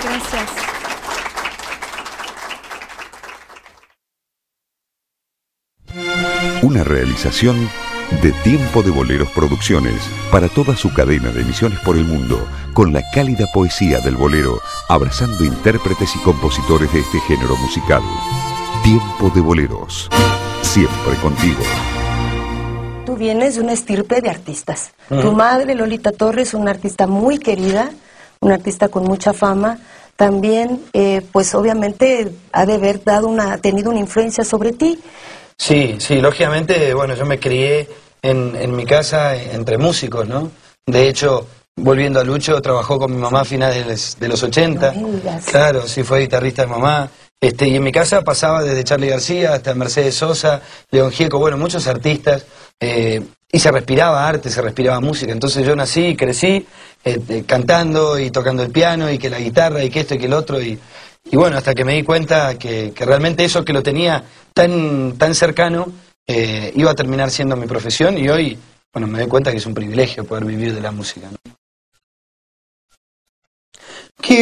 Gracias. Una realización de Tiempo de Boleros Producciones para toda su cadena de emisiones por el mundo, con la cálida poesía del bolero, abrazando intérpretes y compositores de este género musical. Tiempo de Boleros, siempre contigo. Tú vienes de una estirpe de artistas. Tu madre, Lolita Torres, una artista muy querida, una artista con mucha fama. También, pues obviamente, ha de haber tenido una influencia sobre ti. Sí, lógicamente, bueno, yo me crié en mi casa entre músicos, ¿no? De hecho, volviendo a Lucho, trabajó con mi mamá a finales de los 80. No me digas. Claro, sí, fue guitarrista de mamá. Y en mi casa pasaba desde Charly García hasta Mercedes Sosa, León Gieco, bueno, muchos artistas. Y se respiraba arte, se respiraba música. Entonces yo nací y crecí cantando y tocando el piano y que la guitarra y que esto y que el otro. Y bueno, hasta que me di cuenta que realmente eso que lo tenía tan cercano iba a terminar siendo mi profesión. Y hoy, bueno, me doy cuenta que es un privilegio poder vivir de la música, ¿no?